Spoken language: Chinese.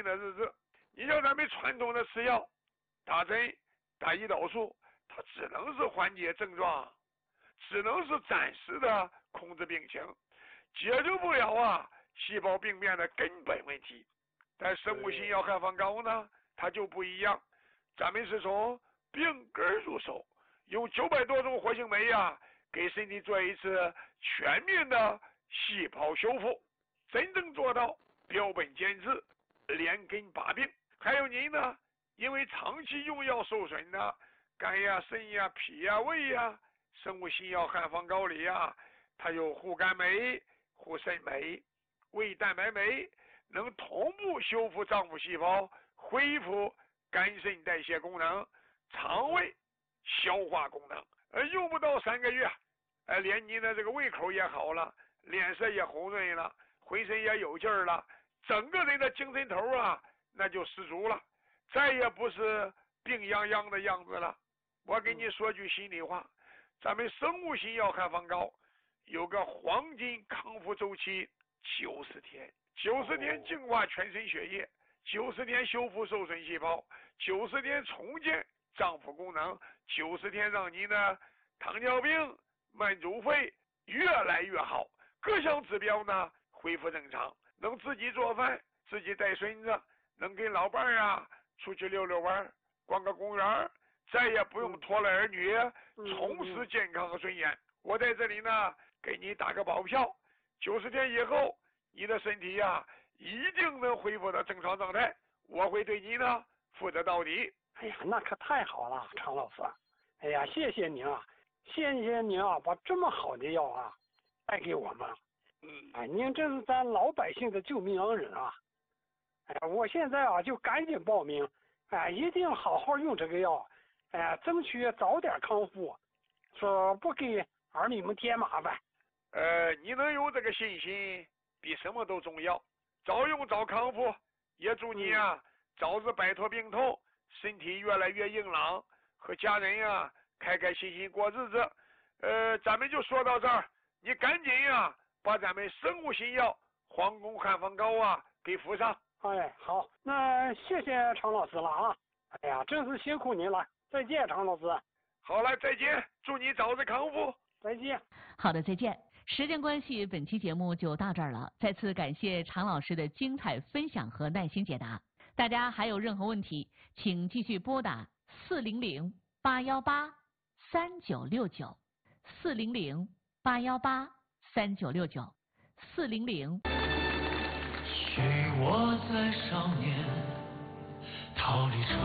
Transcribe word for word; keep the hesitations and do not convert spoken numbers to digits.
病的日子。你像咱们传统的吃药，打针、打胰岛素，它只能是缓解症状，只能是暂时的控制病情，解决不了啊细胞病变的根本问题。但生物性药汉方膏呢，它就不一样，咱们是从病根入手，用九百多种活性酶呀，给身体做一次全面的细胞修复，真正做到标本兼治，连根拔病。还有您呢，因为长期用药受损的肝呀、肾呀、脾呀、胃呀，生物性药汉方膏里呀，它有护肝酶、护肾酶、胃蛋白酶，能同步修复脏腑细胞，恢复肝肾代谢功能、肠胃消化功能。呃，用不到三个月，呃，连您的这个胃口也好了，脸色也红润了，浑身也有劲儿了，整个人的精神头啊，那就十足了，再也不是病殃殃的样子了。我给你说句心里话，咱们生物性药汉方膏有个黄金康复周期九十天，九十天净化全身血液，九十天修复受损细胞，九十天重建脏腑功能，九十天让您的糖尿病、慢阻肺越来越好，各项指标呢恢复正常，能自己做饭，自己带孙子，能跟老伴儿啊出去溜溜弯，逛个公园，再也不用拖累儿女，重拾健康和尊严。我在这里呢给你打个保票，九十天以后你的身体呀、啊、一定能恢复到正常状态，我会对你呢负责到底。 哎呀，那可太好了，常老师。哎呀，谢谢您啊，谢谢您啊，把这么好的药啊带给我们。 嗯， 哎，您真是咱老百姓的救命恩人啊！哎，我现在啊就赶紧报名，哎，一定好好用这个药，哎，争取早点康复，说不给儿女们添麻烦。 呃，你能有这个信心，比什么都重要。早用早康复，也祝你啊、嗯、早日摆脱病痛，身体越来越硬朗，和家人呀、啊、开开心心过日子。呃，咱们就说到这儿，你赶紧呀、啊、把咱们生物性药皇宫汉方膏啊给敷上。 哎，好，那谢谢常老师了啊！哎呀，真是辛苦您了，再见，常老师。 好了，再见，祝你早日康复。 再见。 好的，再见。时间关系，本期节目就到这儿了。再次感谢常老师的精彩分享和耐心解答。大家还有任何问题，请继续拨打四零零八幺八三九六九四零零八幺八三九六九四零零。 许我在少年逃离